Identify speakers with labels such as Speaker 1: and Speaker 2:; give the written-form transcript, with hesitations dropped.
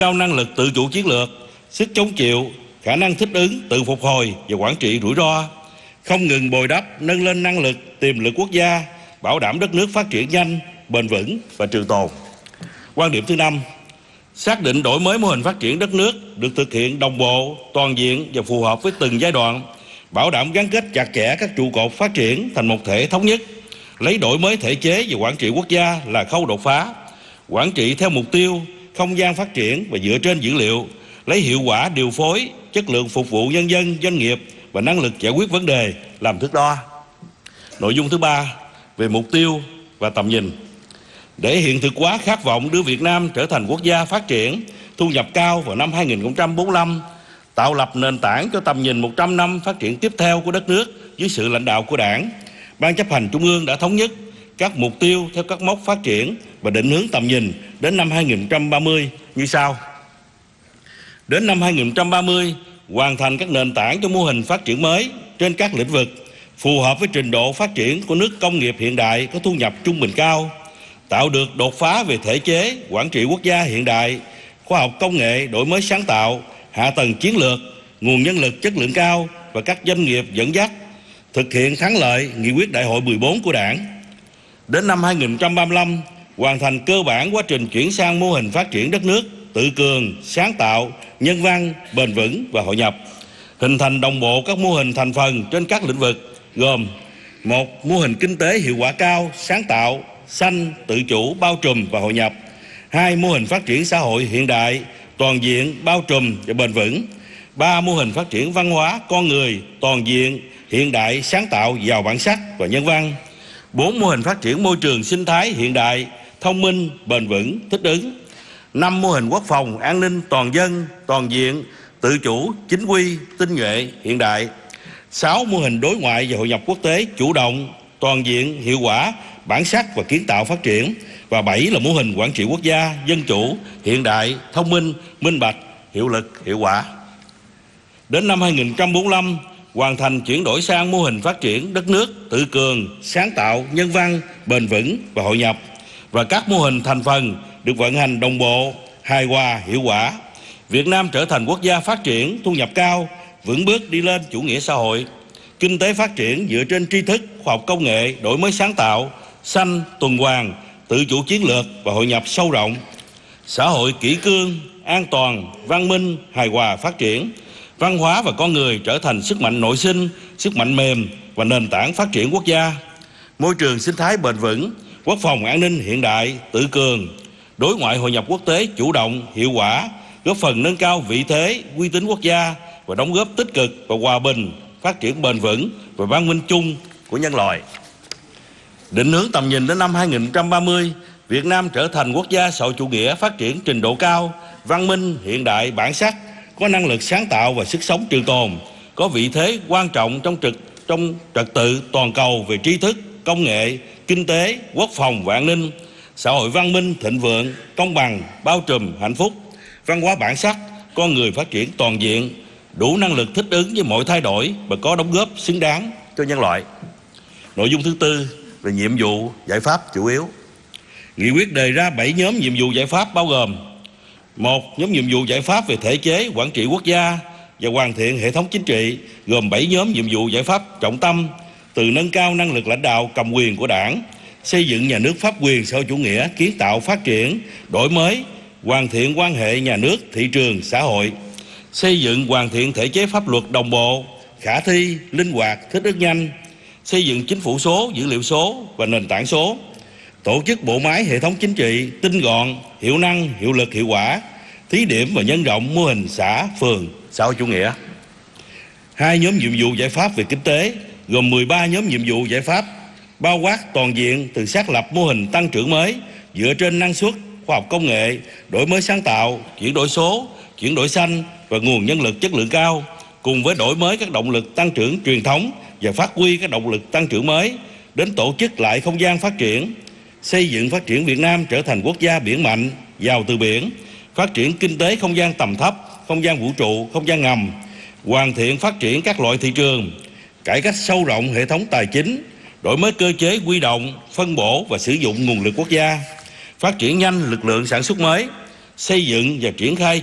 Speaker 1: cao năng lực tự chủ chiến lược, sức chống chịu, khả năng thích ứng, tự phục hồi và quản trị rủi ro, không ngừng bồi đắp, nâng lên năng lực, tiềm lực quốc gia, bảo đảm đất nước phát triển nhanh, bền vững và trường tồn. Quan điểm thứ 5, xác định đổi mới mô hình phát triển đất nước được thực hiện đồng bộ, toàn diện và phù hợp với từng giai đoạn, bảo đảm gắn kết chặt chẽ các trụ cột phát triển thành một thể thống nhất, lấy đổi mới thể chế và quản trị quốc gia là khâu đột phá, quản trị theo mục tiêu, không gian phát triển và dựa trên dữ liệu, lấy hiệu quả điều phối, chất lượng phục vụ nhân dân, doanh nghiệp và năng lực giải quyết vấn đề làm thước đo. Nội dung thứ 3 về mục tiêu và tầm nhìn. Để hiện thực hóa khát vọng đưa Việt Nam trở thành quốc gia phát triển, thu nhập cao vào năm 2045, tạo lập nền tảng cho tầm nhìn 100 năm phát triển tiếp theo của đất nước dưới sự lãnh đạo của Đảng, Ban Chấp hành Trung ương đã thống nhất các mục tiêu theo các mốc phát triển và định hướng tầm nhìn đến năm 2030 như sau. Đến năm 2030, hoàn thành các nền tảng cho mô hình phát triển mới trên các lĩnh vực, phù hợp với trình độ phát triển của nước công nghiệp hiện đại có thu nhập trung bình cao, tạo được đột phá về thể chế, quản trị quốc gia hiện đại, khoa học công nghệ, đổi mới sáng tạo, hạ tầng chiến lược, nguồn nhân lực chất lượng cao và các doanh nghiệp dẫn dắt, thực hiện thắng lợi nghị quyết đại hội 14 của Đảng. Đến năm 2035, hoàn thành cơ bản quá trình chuyển sang mô hình phát triển đất nước tự cường, sáng tạo, nhân văn, bền vững và hội nhập, hình thành đồng bộ các mô hình thành phần trên các lĩnh vực gồm: 1. Mô hình kinh tế hiệu quả cao, sáng tạo, xanh, tự chủ, bao trùm và hội nhập. 2. Mô hình phát triển xã hội hiện đại, toàn diện, bao trùm và bền vững. 3. Mô hình phát triển văn hóa, con người, toàn diện, hiện đại, sáng tạo, giàu bản sắc và nhân văn. 4. Mô hình phát triển môi trường sinh thái hiện đại, thông minh, bền vững, thích ứng. 5. Mô hình quốc phòng, an ninh, toàn dân, toàn diện, tự chủ, chính quy, tinh nhuệ, hiện đại. 6. Mô hình đối ngoại và hội nhập quốc tế, chủ động, toàn diện, hiệu quả, bản sắc và kiến tạo phát triển. Và 7 là mô hình quản trị quốc gia, dân chủ, hiện đại, thông minh, minh bạch, hiệu lực, hiệu quả. Đến năm 2045, hoàn thành chuyển đổi sang mô hình phát triển đất nước tự cường, sáng tạo, nhân văn, bền vững và hội nhập, và các mô hình thành phần được vận hành đồng bộ, hài hòa, hiệu quả. Việt Nam trở thành quốc gia phát triển, thu nhập cao, vững bước đi lên chủ nghĩa xã hội. Kinh tế phát triển dựa trên tri thức, khoa học công nghệ, đổi mới sáng tạo, xanh, tuần hoàn, tự chủ chiến lược và hội nhập sâu rộng. Xã hội kỷ cương, an toàn, văn minh, hài hòa phát triển. Văn hóa và con người trở thành sức mạnh nội sinh, sức mạnh mềm và nền tảng phát triển quốc gia. Môi trường sinh thái bền vững, quốc phòng an ninh hiện đại, tự cường, đối ngoại hội nhập quốc tế chủ động, hiệu quả, góp phần nâng cao vị thế, uy tín quốc gia và đóng góp tích cực vào hòa bình, phát triển bền vững và văn minh chung của nhân loại. Định hướng tầm nhìn đến năm 2030, Việt Nam trở thành quốc gia xã hội chủ nghĩa phát triển trình độ cao, văn minh, hiện đại, bản sắc, có năng lực sáng tạo và sức sống trường tồn, có vị thế quan trọng trong trật tự toàn cầu về tri thức, công nghệ, kinh tế, quốc phòng và an ninh, xã hội văn minh, thịnh vượng, công bằng, bao trùm, hạnh phúc, văn hóa bản sắc, con người phát triển toàn diện, đủ năng lực thích ứng với mọi thay đổi và có đóng góp xứng đáng cho nhân loại. Nội dung thứ 4 về nhiệm vụ, giải pháp chủ yếu. Nghị quyết đề ra 7 nhóm nhiệm vụ giải pháp bao gồm: 1. Nhóm nhiệm vụ giải pháp về thể chế, quản trị quốc gia và hoàn thiện hệ thống chính trị, gồm 7 nhóm nhiệm vụ giải pháp trọng tâm, từ nâng cao năng lực lãnh đạo cầm quyền của Đảng, xây dựng nhà nước pháp quyền xã hội chủ nghĩa, kiến tạo phát triển, đổi mới, hoàn thiện quan hệ nhà nước, thị trường, xã hội, xây dựng hoàn thiện thể chế pháp luật đồng bộ, khả thi, linh hoạt, thích ứng nhanh, xây dựng chính phủ số, dữ liệu số và nền tảng số, tổ chức bộ máy hệ thống chính trị tinh gọn, hiệu năng, hiệu lực, hiệu quả, thí điểm và nhân rộng mô hình xã, phường, xã hội chủ nghĩa. 2 nhóm nhiệm vụ giải pháp về kinh tế, gồm 13 nhóm nhiệm vụ giải pháp, bao quát toàn diện từ xác lập mô hình tăng trưởng mới dựa trên năng suất, khoa học công nghệ, đổi mới sáng tạo, chuyển đổi số, chuyển đổi xanh và nguồn nhân lực chất lượng cao, cùng với đổi mới các động lực tăng trưởng truyền thống và phát huy các động lực tăng trưởng mới, đến tổ chức lại không gian phát triển, xây dựng phát triển Việt Nam trở thành quốc gia biển mạnh, giàu từ biển, phát triển kinh tế không gian tầm thấp, không gian vũ trụ, không gian ngầm, hoàn thiện phát triển các loại thị trường, cải cách sâu rộng hệ thống tài chính, đổi mới cơ chế huy động, phân bổ và sử dụng nguồn lực quốc gia, phát triển nhanh lực lượng sản xuất mới, xây dựng và triển khai